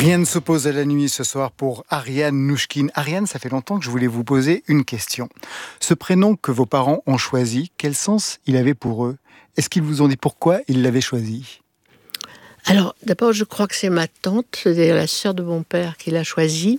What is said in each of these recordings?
Rien ne s'oppose à la nuit ce soir pour Ariane Mnouchkine. Ariane, ça fait longtemps que je voulais vous poser une question. Ce prénom que vos parents ont choisi, quel sens il avait pour eux ? Est-ce qu'ils vous ont dit pourquoi ils l'avaient choisi ? Alors, d'abord, je crois que c'est ma tante, c'est la sœur de mon père, qui l'a choisi.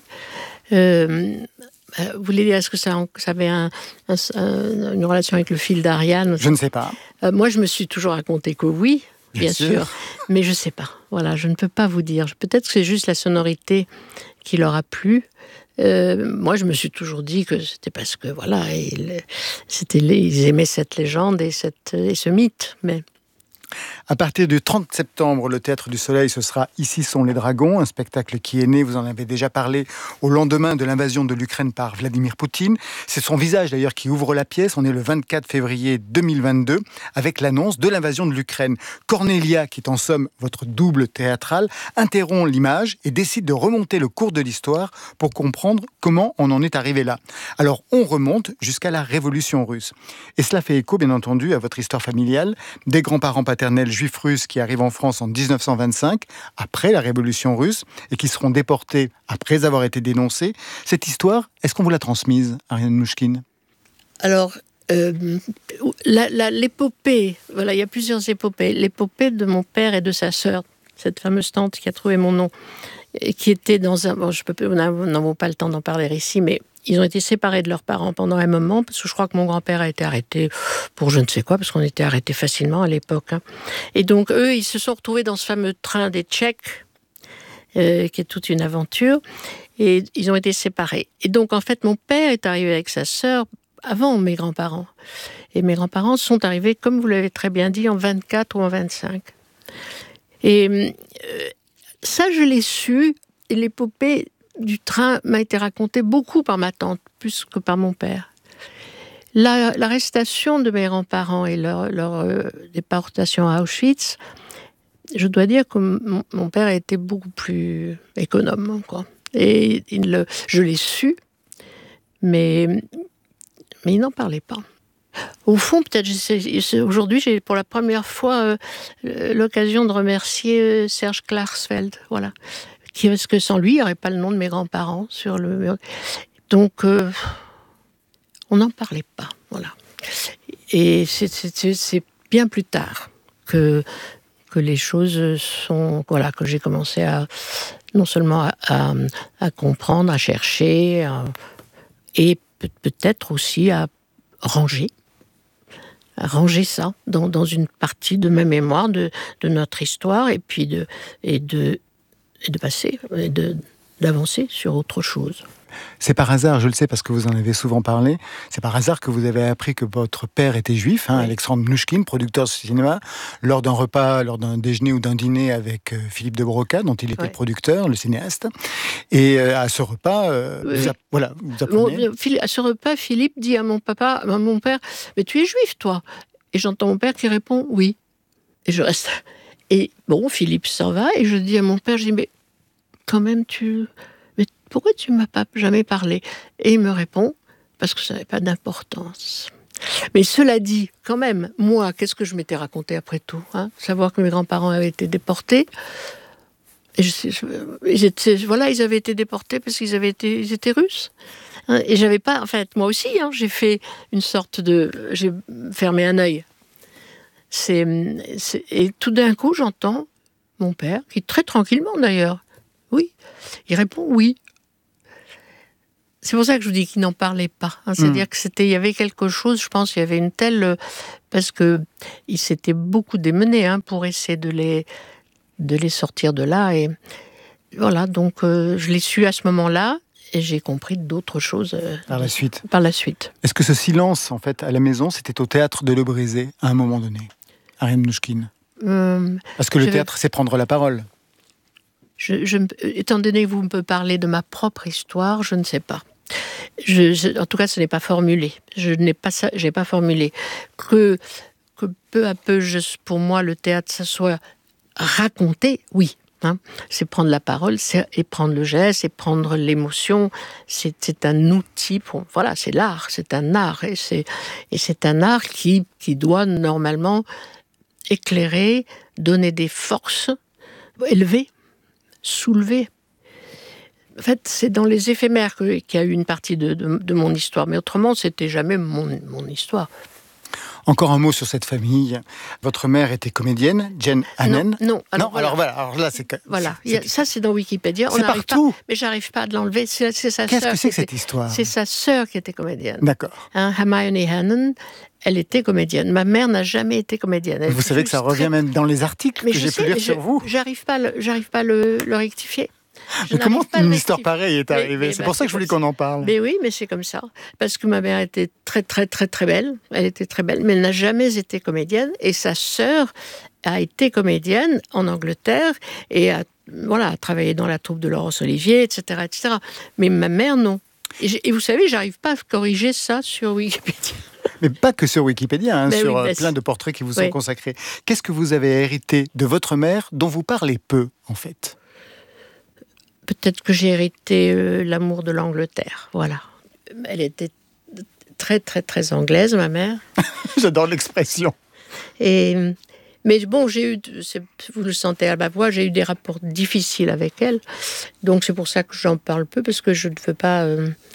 Vous voulez dire, est-ce que ça avait une relation avec le fil d'Ariane ? Je ne sais pas. Moi, je me suis toujours raconté que oui, bien sûr. Mais je ne sais pas. Voilà, je ne peux pas vous dire. Peut-être que c'est juste la sonorité qui leur a plu. Moi, je me suis toujours dit que c'était parce que, voilà, ils aimaient cette légende et ce mythe. Mais... À partir du 30 septembre, le Théâtre du Soleil, ce sera Ici sont les dragons, un spectacle qui est né, vous en avez déjà parlé, au lendemain de l'invasion de l'Ukraine par Vladimir Poutine. C'est son visage d'ailleurs qui ouvre la pièce. On est le 24 février 2022 avec l'annonce de l'invasion de l'Ukraine. Cornelia, qui est en somme votre double théâtral, interrompt l'image et décide de remonter le cours de l'histoire pour comprendre comment on en est arrivé là. Alors on remonte jusqu'à la Révolution russe. Et cela fait écho bien entendu à votre histoire familiale, des grands-parents paternels juifs russes qui arrivent en France en 1925, après la Révolution russe, et qui seront déportés après avoir été dénoncés. Cette histoire, est-ce qu'on vous l'a transmise, Ariane Mnouchkine ? Alors, l'épopée, voilà, il y a plusieurs épopées. L'épopée de mon père et de sa sœur, cette fameuse tante qui a trouvé mon nom, et qui était dans un... Bon, nous n'avons pas le temps d'en parler ici, mais ils ont été séparés de leurs parents pendant un moment, parce que je crois que mon grand-père a été arrêté pour je ne sais quoi, parce qu'on était arrêtés facilement à l'époque. Et donc, eux, ils se sont retrouvés dans ce fameux train des Tchèques, qui est toute une aventure, et ils ont été séparés. Et donc, en fait, mon père est arrivé avec sa sœur avant mes grands-parents. Et mes grands-parents sont arrivés, comme vous l'avez très bien dit, en 24 ou en 25. Et ça, je l'ai su, et l'épopée du train m'a été racontée beaucoup par ma tante, plus que par mon père. L'arrestation de mes grands-parents et leur déportation à Auschwitz, je dois dire que mon père a été beaucoup plus économe, quoi. Et je l'ai su, mais il n'en parlait pas. Au fond, peut-être, aujourd'hui, j'ai pour la première fois l'occasion de remercier Serge Klarsfeld, voilà. Parce que sans lui, il n'y aurait pas le nom de mes grands-parents sur le mur. Donc, on n'en parlait pas, voilà. Et c'est bien plus tard que les choses sont... Voilà, que j'ai commencé à non seulement à comprendre, à chercher, et peut-être aussi à ranger ça dans une partie de ma mémoire, de notre histoire, et puis de passer, et d'avancer sur autre chose. C'est par hasard, je le sais parce que vous en avez souvent parlé, c'est par hasard que vous avez appris que votre père était juif, oui. Alexandre Mnouchkine, producteur de cinéma, lors d'un repas, lors d'un déjeuner ou d'un dîner avec Philippe de Broca, dont il était producteur, le cinéaste. Et à ce repas, vous apprenez... À ce repas, Philippe dit à mon père, « Mais tu es juif, toi ?» Et j'entends mon père qui répond « Oui ». Et je reste... Et bon, Philippe s'en va, et je dis à mon père, je dis, mais quand même, mais pourquoi tu ne m'as pas jamais parlé ? Et il me répond, parce que ça n'avait pas d'importance. Mais cela dit, quand même, moi, qu'est-ce que je m'étais raconté après tout, savoir que mes grands-parents avaient été déportés. Et ils avaient été déportés parce qu'ils étaient russes. Et j'avais pas, en fait, moi aussi, j'ai fait une sorte j'ai fermé un œil. Et tout d'un coup, j'entends mon père, qui très tranquillement d'ailleurs, oui, il répond oui. C'est pour ça que je vous dis qu'il n'en parlait pas. C'est-à-dire il y avait quelque chose, je pense, il y avait une telle... Parce qu'il s'était beaucoup démené pour essayer de les sortir de là. Et voilà, donc je l'ai su à ce moment-là, et j'ai compris d'autres choses par la suite. Est-ce que ce silence, en fait, à la maison, c'était au théâtre de Le Brézé, à un moment donné ? Ariane Mnouchkine. Parce que le théâtre, c'est prendre la parole. Étant donné que vous me parlez de ma propre histoire, je ne sais pas. En tout cas, ce n'est pas formulé. J'ai pas formulé. Que peu à peu, pour moi, le théâtre, ça soit raconté, oui. C'est prendre la parole, et prendre le geste, et prendre l'émotion. C'est un outil voilà, c'est l'art, c'est un art. Et c'est un art qui doit normalement éclairer, donner des forces, élever, soulever. En fait, c'est dans les éphémères qu'il y a eu une partie de mon histoire. Mais autrement, c'était jamais mon histoire. Encore un mot sur cette famille. Votre mère était comédienne, Jane Hannan. Non. Alors là, c'est... Voilà, ça c'est dans Wikipédia. C'est partout. Mais j'arrive pas à l'enlever. C'est sa sœur. Qu'est-ce que c'est que cette histoire? C'est sa sœur qui était comédienne. D'accord. Hermione Hannan, elle était comédienne. Ma mère n'a jamais été comédienne. Vous savez que ça revient même dans les articles que j'ai pu lire sur vous. J'arrive pas à le rectifier. Mais comment une histoire pareille est arrivée? C'est pour ça que je voulais qu'on en parle. Mais oui, mais c'est comme ça. Parce que ma mère était très, très, très, très belle. Elle était très belle, mais elle n'a jamais été comédienne. Et sa sœur a été comédienne en Angleterre et a travaillé dans la troupe de Laurence Olivier, etc., etc. Mais ma mère, non. Et vous savez, j'arrive pas à corriger ça sur Wikipédia. Mais pas que sur Wikipédia, sur plein de portraits qui vous sont oui. consacrés. Qu'est-ce que vous avez hérité de votre mère dont vous parlez peu, en fait? Peut-être que j'ai hérité l'amour de l'Angleterre, voilà. Elle était très, très, très anglaise, ma mère. J'adore l'expression. Mais bon, vous le sentez à ma voix, j'ai eu des rapports difficiles avec elle. Donc c'est pour ça que j'en parle peu, parce que je ne veux pas...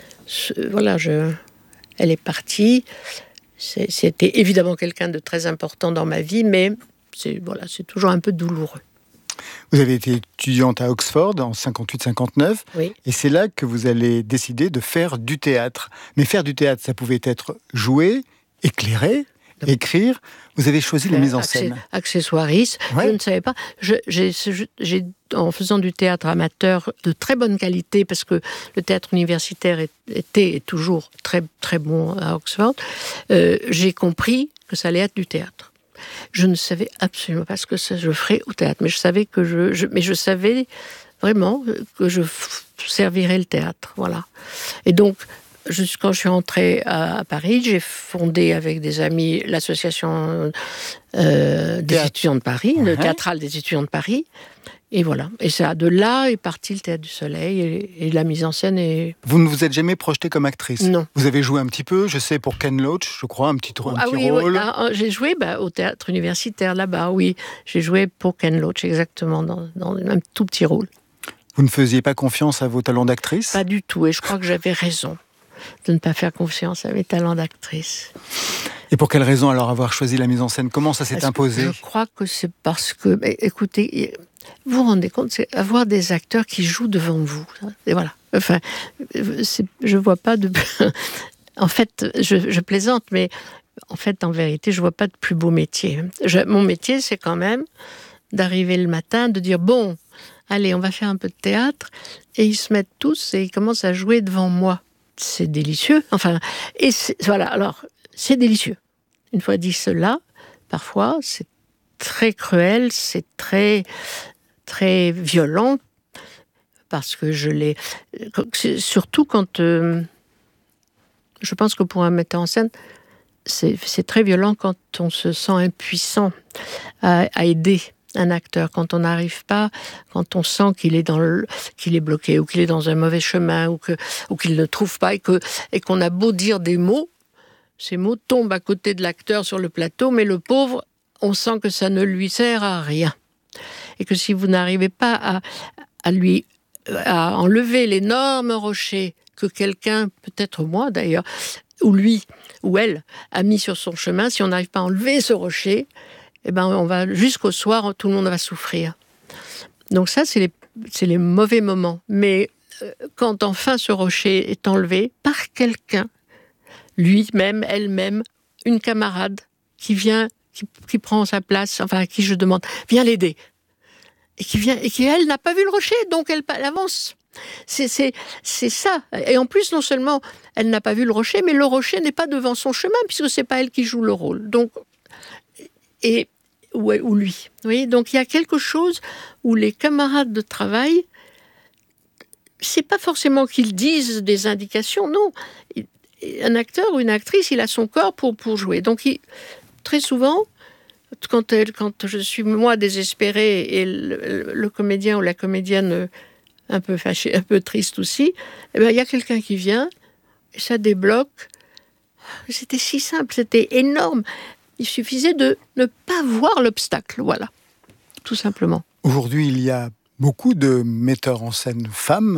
elle est partie. C'était évidemment quelqu'un de très important dans ma vie, mais c'est toujours un peu douloureux. Vous avez été étudiante à Oxford en 58-59, oui. Et c'est là que vous allez décider de faire du théâtre. Mais faire du théâtre, ça pouvait être jouer, éclairer, écrire. Vous avez choisi la mise en scène. Accessoiriste, je ne savais pas. En faisant du théâtre amateur de très bonne qualité, parce que le théâtre universitaire était toujours très, très bon à Oxford, j'ai compris que ça allait être du théâtre. Je ne savais absolument pas ce que je ferais au théâtre, mais je savais je savais vraiment que je servirais le théâtre, voilà. Et donc, quand je suis rentrée à Paris, j'ai fondé avec des amis l'association des étudiants de Paris, le théâtral des étudiants de Paris. Et voilà. Et ça, de là est parti le Théâtre du Soleil et la mise en scène. Vous ne vous êtes jamais projetée comme actrice? Non. Vous avez joué un petit peu, je sais, pour Ken Loach, je crois, un petit rôle. Oui. J'ai joué au théâtre universitaire là-bas, oui. J'ai joué pour Ken Loach, exactement, dans un tout petit rôle. Vous ne faisiez pas confiance à vos talents d'actrice? Pas du tout, et je crois que j'avais raison de ne pas faire confiance à mes talents d'actrice. Et pour quelle raison alors avoir choisi la mise en scène? Comment ça s'est imposé? Je crois que c'est parce que, écoutez, vous vous rendez compte, c'est avoir des acteurs qui jouent devant vous. Et voilà. Enfin, je vois pas de... En fait, je plaisante, mais en fait, en vérité, je vois pas de plus beau métier. Mon métier, c'est quand même d'arriver le matin, de dire, bon, allez, on va faire un peu de théâtre, et ils se mettent tous et ils commencent à jouer devant moi. C'est délicieux. Enfin, voilà, alors, c'est délicieux. Une fois dit cela, parfois, c'est très cruel, c'est très, très violent, parce que surtout quand... je pense que pour un metteur en scène, c'est très violent quand on se sent impuissant à aider un acteur, quand on n'arrive pas, quand on sent qu'il est bloqué, ou qu'il est dans un mauvais chemin, ou qu'il ne trouve pas, et qu'on a beau dire des mots, ces mots tombent à côté de l'acteur sur le plateau, mais le pauvre, on sent que ça ne lui sert à rien. Et que si vous n'arrivez pas à enlever l'énorme rocher que quelqu'un, peut-être moi d'ailleurs, ou lui, ou elle, a mis sur son chemin, si on n'arrive pas à enlever ce rocher, eh ben on va jusqu'au soir, tout le monde va souffrir. Donc ça, c'est les mauvais moments. Mais quand enfin ce rocher est enlevé par quelqu'un, lui-même, elle-même, une camarade qui vient, qui prend sa place, enfin à qui je demande, viens l'aider. Et qui elle n'a pas vu le rocher, donc elle avance. C'est ça. Et en plus, non seulement elle n'a pas vu le rocher, mais le rocher n'est pas devant son chemin, puisque c'est pas elle qui joue le rôle. Donc, ou lui. Vous voyez, donc il y a quelque chose où les camarades de travail, c'est pas forcément qu'ils disent des indications, non. Un acteur ou une actrice, il a son corps pour jouer. Donc, très souvent, quand je suis, moi, désespérée, et le comédien ou la comédienne un peu fâché, un peu triste aussi, eh ben, il y a quelqu'un qui vient, et ça débloque. C'était si simple, c'était énorme. Il suffisait de ne pas voir l'obstacle, voilà, tout simplement. Aujourd'hui, il y a beaucoup de metteurs en scène femmes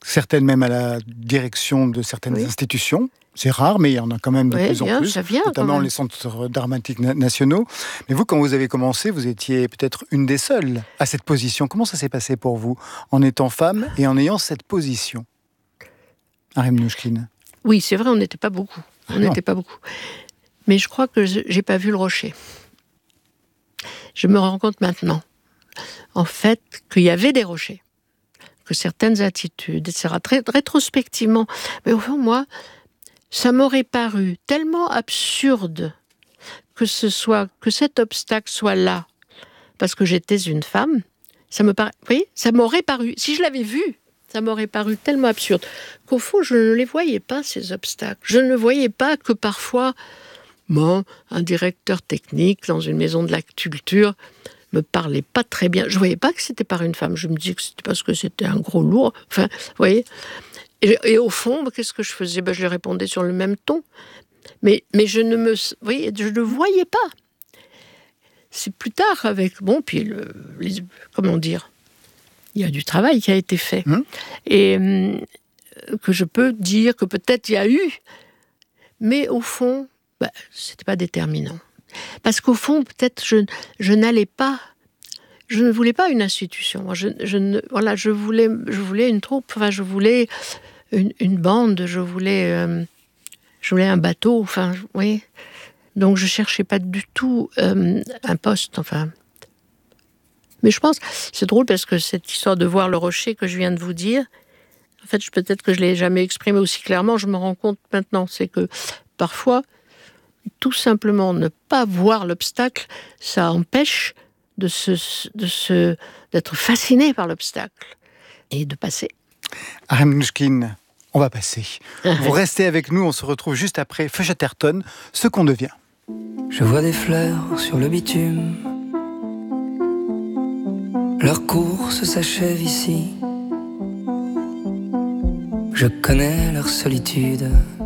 certaines même à la direction de certaines institutions. C'est rare, mais il y en a quand même de plus en plus, ça vient, notamment les centres dramatiques nationaux. Mais vous, quand vous avez commencé, vous étiez peut-être une des seules à cette position. Comment ça s'est passé pour vous, en étant femme et en ayant cette position, Arem Mnouchkine? Oui, c'est vrai, on n'était pas beaucoup. Mais je crois que j'ai pas vu le rocher. Je me rends compte maintenant, en fait, qu'il y avait des rochers, que certaines attitudes, etc., très rétrospectivement. Mais au fond, moi, ça m'aurait paru tellement absurde que cet obstacle soit là, parce que j'étais une femme. Ça m'aurait paru, si je l'avais vu, ça m'aurait paru tellement absurde qu'au fond, je ne les voyais pas, ces obstacles. Je ne voyais pas que parfois, un directeur technique dans une maison de la culture me parlait pas très bien. Je voyais pas que c'était par une femme. Je me disais que c'était parce que c'était un gros lourd. Enfin, vous voyez. Et au fond, qu'est-ce que je faisais? Je lui répondais sur le même ton. Mais je ne voyais pas. C'est plus tard avec... puis comment dire? Il y a du travail qui a été fait. Et que je peux dire que peut-être il y a eu. Mais au fond, c'était pas déterminant. Parce qu'au fond, peut-être, je n'allais pas... Je ne voulais pas une institution. Je voulais une troupe. Enfin, je voulais une bande. Je voulais un bateau. Enfin, oui. Donc, je cherchais pas du tout un poste. Enfin, mais je pense, c'est drôle parce que cette histoire de voir le rocher que je viens de vous dire, en fait, peut-être que je l'ai jamais exprimé aussi clairement. Je me rends compte maintenant, c'est que parfois, tout simplement ne pas voir l'obstacle, ça empêche d'être fasciné par l'obstacle et de passer. Arem Mnouchkine, on va passer. Vous restez avec nous, on se retrouve juste après Feu Chatterton, Ce qu'on devient. Je vois des fleurs sur le bitume, leur course s'achève ici. Je connais leur solitude,